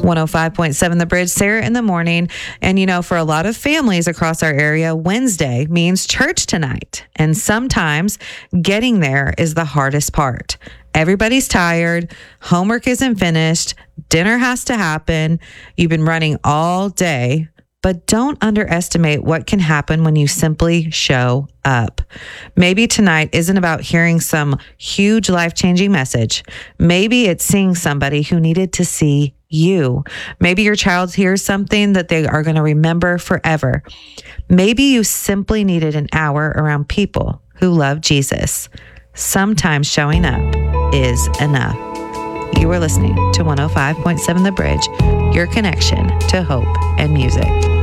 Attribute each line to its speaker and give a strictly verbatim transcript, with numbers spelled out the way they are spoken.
Speaker 1: one oh five point seven The Bridge, Sarah in the morning. And, you know, for a lot of families across our area, Wednesday means church tonight. And sometimes getting there is the hardest part. Everybody's tired. Homework isn't finished. Dinner has to happen. You've been running all day. But don't underestimate what can happen when you simply show up. Maybe tonight isn't about hearing some huge life-changing message. Maybe it's seeing somebody who needed to see you. Maybe your child hears something that they are going to remember forever. Maybe you simply needed an hour around people who love Jesus. Sometimes showing up is enough. You are listening to one oh five point seven The Bridge, your connection to hope and music.